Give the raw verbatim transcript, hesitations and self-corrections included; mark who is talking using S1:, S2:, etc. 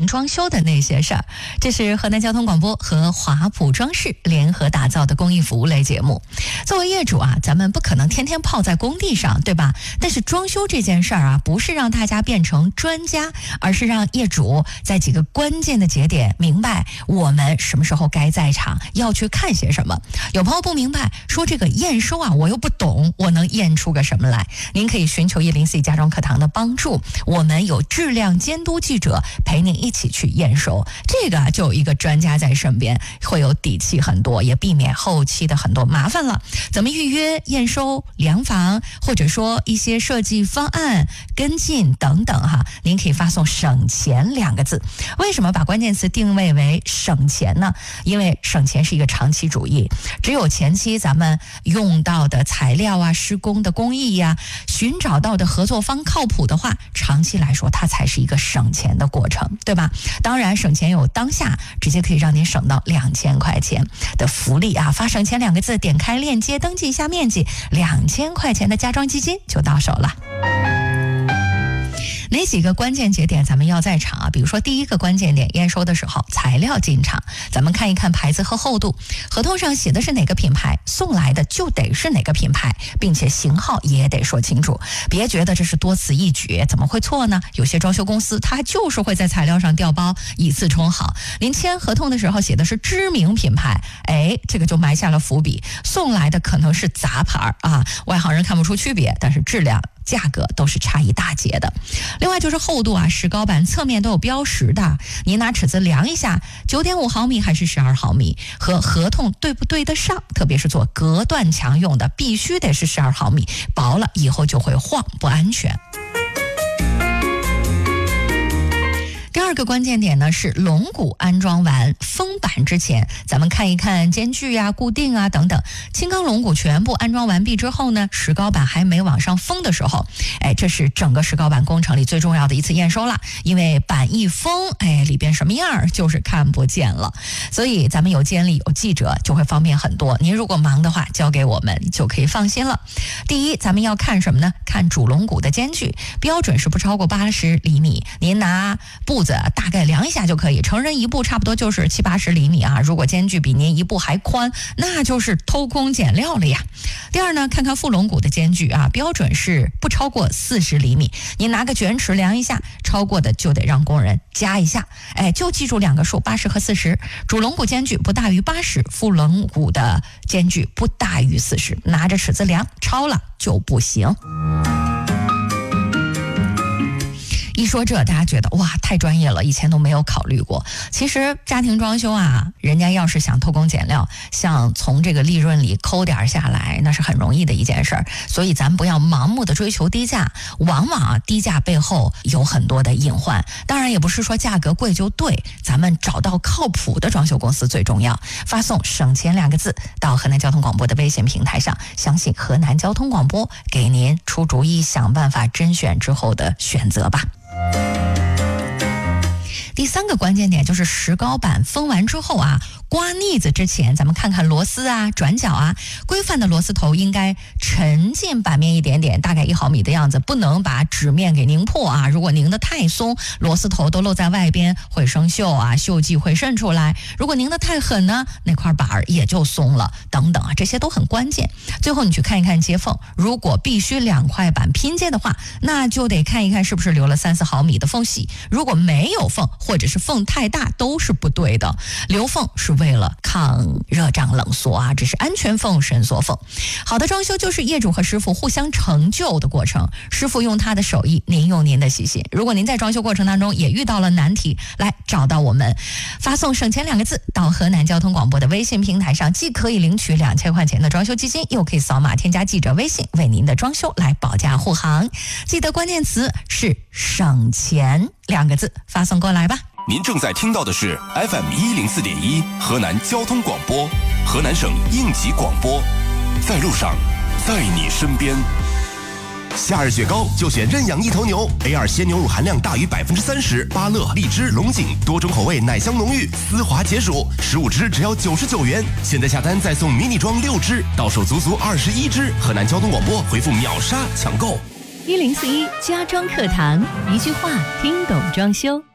S1: 装修的那些事儿。这是河南交通广播和华普装饰联合打造的公益服务类节目。作为业主啊，咱们不可能天天泡在工地上，对吧？但是装修这件事儿啊，不是让大家变成专家，而是让业主在几个关键的节点明白我们什么时候该在场，要去看些什么。有朋友不明白，说这个验收啊，我又不懂，我能验出个什么来？您可以寻求一零四家装课堂的帮助，我们有质量监督记者陪您一起去验收。这个就有一个专家在身边，会有底气很多，也避免后期的很多麻烦了。怎么预约、验收、量房，或者说一些设计方案、跟进等等哈，您可以发送省钱两个字。为什么把关键词定位为省钱呢？因为省钱是一个长期主义，只有前期咱们用到的材料啊、施工的工艺呀、啊、寻找到的合作方靠谱的话，长期来说它才是一个省钱的过程，对吧？当然省钱有当下直接可以让您省到两千块钱的福利啊！发省钱两个字，点开链接登记一下面积，两千块钱的家装基金就到手了。哪几个关键节点咱们要在场啊？比如说第一个关键点，验收的时候材料进场，咱们看一看牌子和厚度，合同上写的是哪个品牌，送来的就得是哪个品牌，并且型号也得说清楚，别觉得这是多此一举，怎么会错呢？有些装修公司它就是会在材料上调包，以次充好。您签合同的时候写的是知名品牌，哎，这个就埋下了伏笔，送来的可能是杂牌啊，外行人看不出区别，但是质量价格都是差一大截的。另外就是厚度啊，石膏板侧面都有标识的，您拿尺子量一下 九点五毫米还是十二毫米，和合同对不对得上，特别是做隔断墙用的必须得是十二毫米，薄了以后就会晃，不安全。第二个关键点呢是龙骨安装完封板之前，咱们看一看间距啊、固定啊等等。轻钢龙骨全部安装完毕之后呢，石膏板还没往上封的时候，哎，这是整个石膏板工程里最重要的一次验收了。因为板一封，哎，里边什么样就是看不见了。所以咱们有监理有记者就会方便很多。您如果忙的话，交给我们就可以放心了。第一，咱们要看什么呢？看主龙骨的间距，标准是不超过八十厘米。您拿布子大概量一下就可以，成人一步差不多就是七八十厘米啊。如果间距比您一步还宽，那就是偷工减料了呀。第二呢，看看副龙骨的间距啊，标准是不超过四十厘米。您拿个卷尺量一下，超过的就得让工人加一下。哎，就记住两个数，八十和四十。主龙骨间距不大于八十，副龙骨的间距不大于四十。拿着尺子量，超了就不行。一说这，大家觉得哇，太专业了，以前都没有考虑过。其实家庭装修啊，人家要是想偷工减料，想从这个利润里抠点下来，那是很容易的一件事儿。所以咱不要盲目的追求低价，往往啊低价背后有很多的隐患。当然也不是说价格贵就对，咱们找到靠谱的装修公司最重要。发送省钱两个字到河南交通广播的微信平台上，相信河南交通广播给您出主意，想办法甄选之后的选择吧。第三个关键点就是石膏板封完之后啊，刮腻子之前，咱们看看螺丝啊、转角啊，规范的螺丝头应该沉进板面一点点，大概一毫米的样子，不能把纸面给拧破啊。如果拧得太松，螺丝头都露在外边，会生锈啊，锈迹会渗出来。如果拧得太狠呢，那块板儿也就松了，等等啊，这些都很关键。最后你去看一看接缝，如果必须两块板拼接的话，那就得看一看是不是留了三四毫米的缝隙。如果没有缝，或者是缝太大，都是不对的。留缝是为了抗热胀冷缩啊，这是安全缝、伸缩缝。好的装修就是业主和师傅互相成就的过程，师傅用他的手艺，您用您的细心。如果您在装修过程当中也遇到了难题，来找到我们，发送省钱两个字到河南交通广播的微信平台上，既可以领取两千块钱的装修基金，又可以扫码添加记者微信，为您的装修来保驾护航。记得关键词是省钱两个字，发送过来吧。
S2: 您正在听到的是 F M 一零四点一河南交通广播，河南省应急广播，在路上，在你身边。夏日雪糕就选认养一头牛 ，A 二 鲜牛乳含量大于百分之三十，芭乐、荔枝、龙井多种口味，奶香浓郁，丝滑解暑，十五支只要九十九元。现在下单再送迷你装六支，到手足足二十一支。河南交通广播回复秒杀抢购。
S3: 一零四一家装课堂，一句话听懂装修。